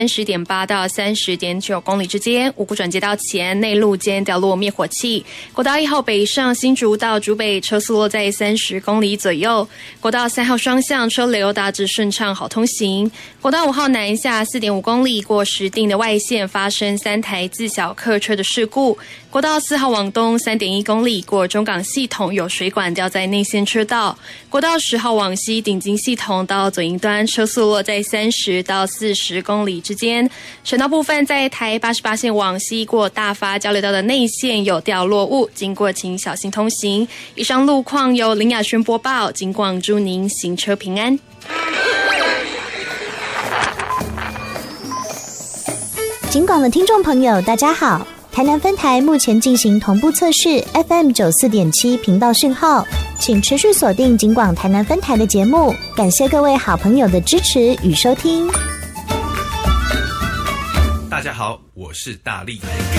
30.8到30.9公里之间，五股转接道前内路间掉落灭火器。国道1号北上新竹到竹北车速落在30公里左右。国道3号双向车流大致顺畅，好通行。国道5号南下4.5公里过石碇的外线发生3台自小客车的事故。国道4号往东3.1公里过中港系统有水管掉在内线车道。国道10号往西顶金系统到左营端车速落在30到40公里之间。省道部分在台88线往西过大发交流道的内线有掉落物，经过请小心通行。以上路况由林雅轩播报，警广祝您行车平安。 警广的听众朋友大家好，台南分台目前进行同步测试 FM 94.7频道讯号，请持续锁定警广台南分台的节目，感谢各位好朋友的支持与收听。 大家好，我是大力。